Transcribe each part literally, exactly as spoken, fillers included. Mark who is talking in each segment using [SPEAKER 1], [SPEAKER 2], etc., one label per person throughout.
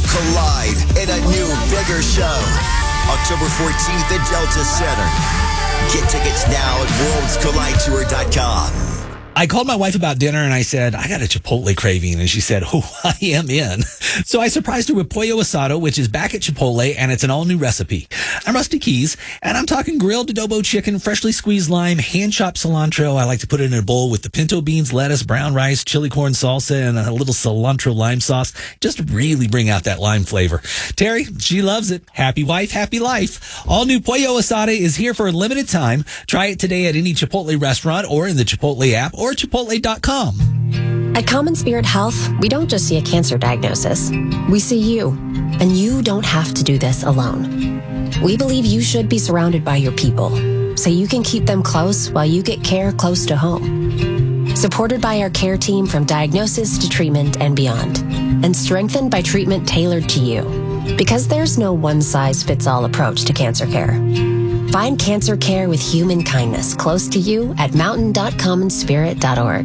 [SPEAKER 1] collide in a new, bigger show. October fourteenth at Delta Center. Get tickets now at worlds collide tour dot com.
[SPEAKER 2] I called my wife about dinner and I said, I got a Chipotle craving. And she said, oh, I am in. So I surprised her with Pollo Asado, which is back at Chipotle, and it's an all-new recipe. I'm Rusty Keys, and I'm talking grilled adobo chicken, freshly squeezed lime, hand-chopped cilantro. I like to put it in a bowl with the pinto beans, lettuce, brown rice, chili corn salsa, and a little cilantro lime sauce. Just really bring out that lime flavor. Terry, she loves it. Happy wife, happy life. All new Pollo Asado is here for a limited time. Try it today at any Chipotle restaurant or in the Chipotle app or chipotle dot com.
[SPEAKER 3] At Common Spirit Health, we don't just see a cancer diagnosis. We see you, and you don't have to do this alone. We believe you should be surrounded by your people, so you can keep them close while you get care close to home. Supported by our care team from diagnosis to treatment and beyond, and strengthened by treatment tailored to you. Because there's no one-size-fits-all approach to cancer care. Find cancer care with human kindness close to you at mountain dot common spirit dot org.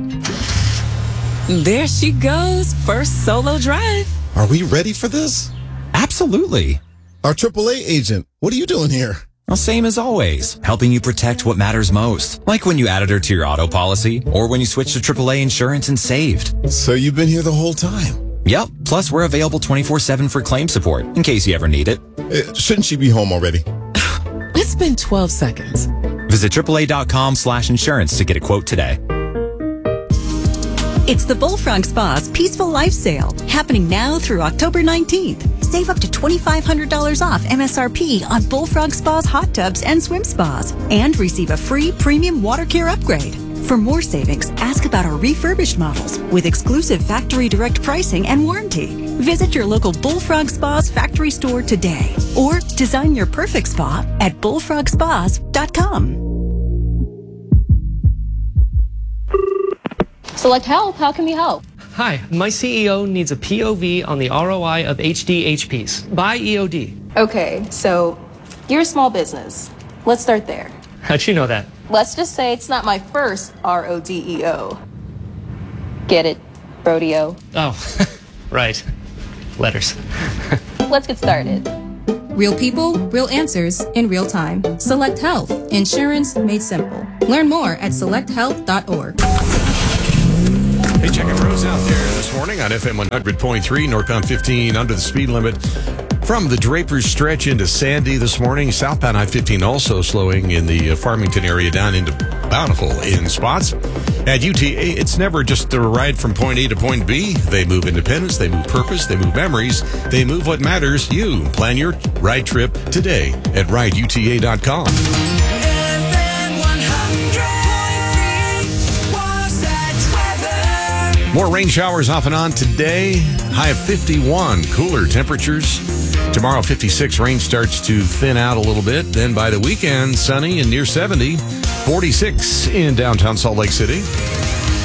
[SPEAKER 4] There she goes, first solo drive.
[SPEAKER 5] Are we ready for this?
[SPEAKER 6] Absolutely.
[SPEAKER 5] Our triple A agent, what are you doing here?
[SPEAKER 6] Well, same as always, helping you protect what matters most. Like when you added her to your auto policy, or when you switched to triple A insurance and saved.
[SPEAKER 5] So you've been here the whole time?
[SPEAKER 6] Yep. Plus, we're available twenty-four seven for claim support, in case you ever need it.
[SPEAKER 5] Uh, shouldn't she be home already?
[SPEAKER 4] It's been twelve seconds.
[SPEAKER 6] Visit triple A dot com slash insurance to get a quote today.
[SPEAKER 7] It's the Bullfrog Spa's Peaceful Life Sale, happening now through October nineteenth. Save up to twenty-five hundred dollars off M S R P on Bullfrog Spa's hot tubs and swim spas, and receive a free premium water care upgrade. For more savings, ask about our refurbished models with exclusive factory direct pricing and warranty. Visit your local Bullfrog Spa's factory store today, or design your perfect spa at bullfrog spas dot com.
[SPEAKER 8] Select Help, how can we help?
[SPEAKER 9] Hi, my C E O needs a P O V on the R O I of H D H Ps by E O D.
[SPEAKER 8] Okay, so you're a small business. Let's start there.
[SPEAKER 9] How'd you know that?
[SPEAKER 8] Let's just say it's not my first R O D E O. Get it? Rodeo.
[SPEAKER 9] Oh, right. Letters.
[SPEAKER 8] Let's get started.
[SPEAKER 10] Real people, real answers in real time. Select Health. Insurance made simple. Learn more at select health dot org.
[SPEAKER 11] Hey, checking roads out there this morning on F M one hundred point three, northbound fifteen under the speed limit. From the Drapers stretch into Sandy this morning, southbound I fifteen also slowing in the Farmington area down into Bountiful in spots. At U T A, it's never just a ride from point A to point B. They move independence, they move purpose, they move memories, they move what matters. You plan your ride trip today at ride U T A dot com. More rain showers off and on today. High of fifty-one. Cooler temperatures. Tomorrow, fifty-six. Rain starts to thin out a little bit. Then by the weekend, sunny and near seventy. forty-six in downtown Salt Lake City.